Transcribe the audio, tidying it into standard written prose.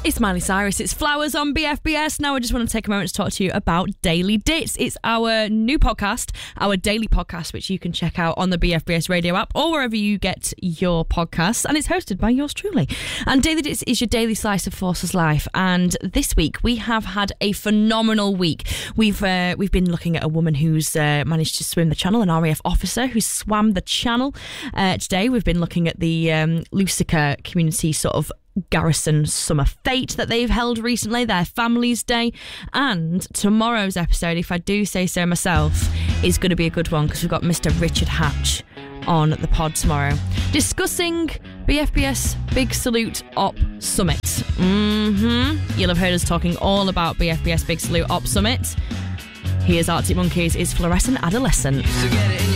It's Miley Cyrus, it's Flowers on BFBS. Now I just want to take a moment to talk to you about Daily Dits. It's our new podcast, our daily podcast, which you can check out on the BFBS radio app or wherever you get your podcasts, and it's hosted by yours truly. And Daily Dits is your daily slice of Forces life, and this week we have had a phenomenal week. We've been looking at a woman who's managed to swim the channel, an RAF officer who swam the channel. Today we've been looking at the Lusaka community sort of garrison summer fete that they've held recently, their Families Day, and tomorrow's episode, if I do say so myself, is going to be a good one because we've got Mr. Richard Hatch on the pod tomorrow discussing BFBS Big Salute Op Summit. You'll have heard us talking all about BFBS Big Salute Op Summit. Here's Arctic Monkeys' Fluorescent Adolescent.